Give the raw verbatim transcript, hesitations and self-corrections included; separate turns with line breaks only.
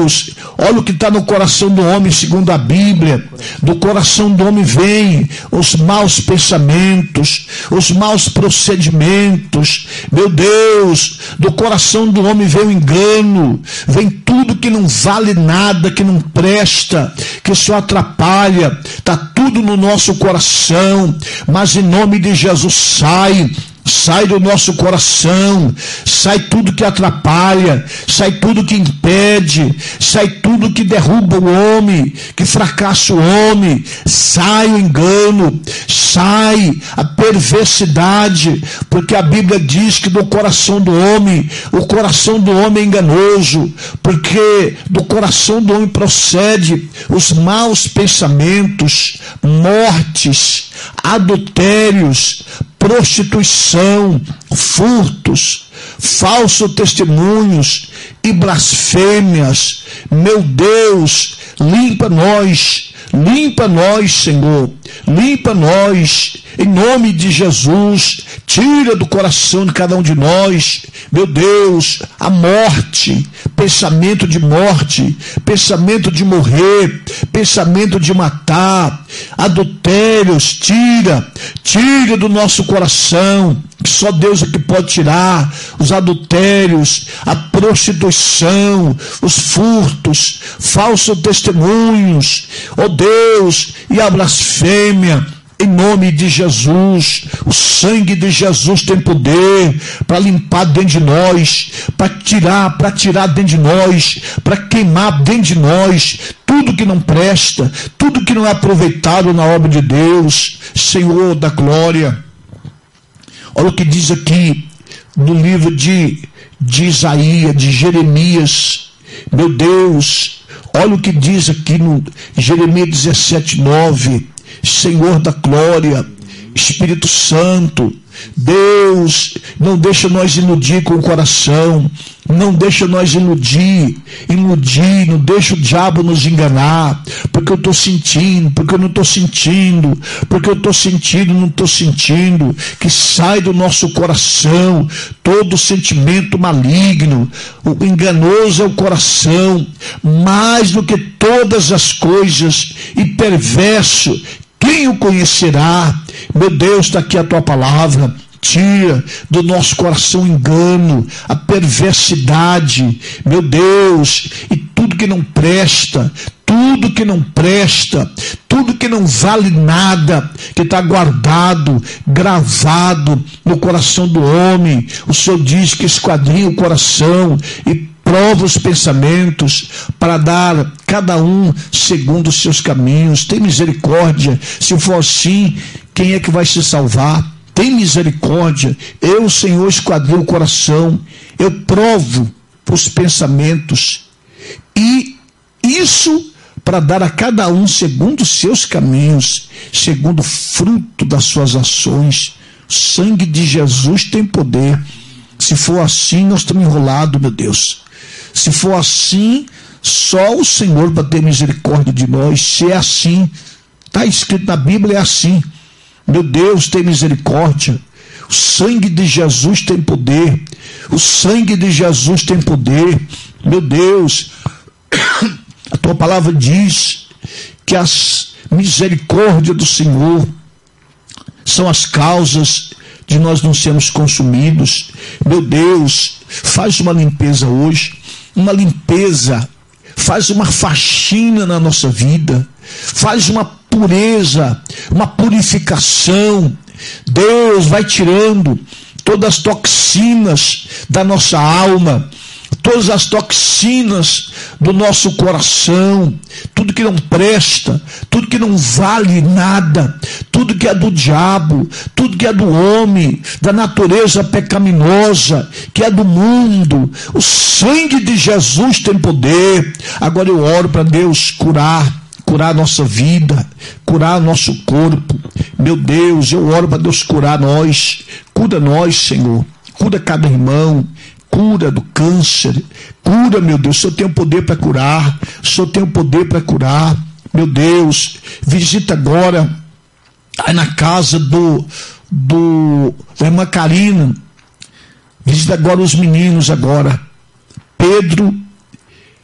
Deus, olha o que está no coração do homem, segundo a Bíblia. Do coração do homem vem os maus pensamentos, os maus procedimentos. Meu Deus, do coração do homem vem o engano, vem tudo que não vale nada, que não presta, que só atrapalha. Está tudo no nosso coração, mas em nome de Jesus sai. Sai do nosso coração, sai tudo que atrapalha, sai tudo que impede, sai tudo que derruba o homem, que fracassa o homem, sai o engano, sai a perversidade, porque a Bíblia diz que do coração do homem, o coração do homem é enganoso, porque do coração do homem procede os maus pensamentos, mortes, adultérios, prostituição, furtos, falsos testemunhos e blasfêmias. Meu Deus, limpa nós, limpa nós, Senhor, limpa nós, em nome de Jesus. Tira do coração de cada um de nós, meu Deus, a morte, pensamento de morte, pensamento de morrer, pensamento de matar, adultérios. Tira, tira do nosso coração, que só Deus é que pode tirar os adultérios, a prostituição, os furtos, falsos testemunhos, ó Deus, e a blasfêmia. Em nome de Jesus, o sangue de Jesus tem poder para limpar dentro de nós, para tirar, para tirar dentro de nós, para queimar dentro de nós tudo que não presta, tudo que não é aproveitado na obra de Deus. Senhor da glória, olha o que diz aqui no livro de, de Isaías, de Jeremias. Meu Deus, olha o que diz aqui no Jeremias dezessete, nove. Senhor da glória, Espírito Santo, Deus, não deixa nós iludir com o coração, não deixa nós iludir, iludir, não deixa o diabo nos enganar, porque eu estou sentindo, porque eu não estou sentindo, porque eu estou sentindo, não estou sentindo, que sai do nosso coração todo sentimento maligno. O enganoso é o coração, mais do que todas as coisas, e perverso, quem o conhecerá? Meu Deus, está aqui a tua palavra. Tira do nosso coração o engano, a perversidade, meu Deus, e tudo que não presta, tudo que não presta, tudo que não vale nada, que está guardado, gravado no coração do homem. O Senhor diz que esquadrinha o coração e prova os pensamentos, para dar cada um segundo os seus caminhos. Tem misericórdia. Se for assim, quem é que vai se salvar? Tem misericórdia. Eu, Senhor, esquadrinho o coração, eu provo os pensamentos, e isso para dar a cada um segundo os seus caminhos, segundo o fruto das suas ações. O sangue de Jesus tem poder. Se for assim, nós estamos enrolados, meu Deus. Se for assim, só o Senhor vai ter misericórdia de nós. Se é assim, está escrito na Bíblia, é assim. Meu Deus, tem misericórdia. O sangue de Jesus tem poder. O sangue de Jesus tem poder. Meu Deus, a tua palavra diz que as misericórdias do Senhor são as causas de nós não sermos consumidos. Meu Deus, faz uma limpeza hoje, uma limpeza, faz uma faxina na nossa vida, faz uma pureza, uma purificação. Deus vai tirando todas as toxinas da nossa alma, todas as toxinas do nosso coração, tudo que não presta, tudo que não vale nada, tudo que é do diabo, tudo que é do homem, da natureza pecaminosa, que é do mundo. O sangue de Jesus tem poder. Agora eu oro para Deus curar, curar a nossa vida, curar nosso corpo. Meu Deus, eu oro para Deus curar nós. Cura nós, Senhor. Cura cada irmão. Cura do câncer. Cura, meu Deus. O Senhor tem o poder para curar. O Senhor tem o poder para curar. Meu Deus, visita agora aí na casa do, do da irmã Karina. Visita agora os meninos agora. Pedro